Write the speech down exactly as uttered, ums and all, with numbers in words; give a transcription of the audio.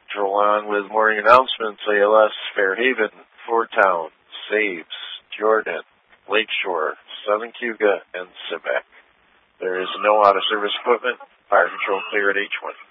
Patrol on with morning announcements. A L S, Fairhaven, Fort Town, Saves, Jordan, Lakeshore, Southern Cuga, and Cibec. There is no out-of-service equipment. Fire Patrol clear at eight twenty.